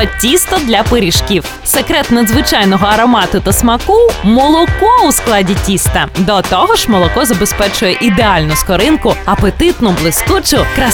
про тісто для пиріжків. Секрет надзвичайного аромату та смаку – молоко у складі тіста. До того ж, молоко забезпечує ідеальну скоринку, апетитну, блискучу, красиву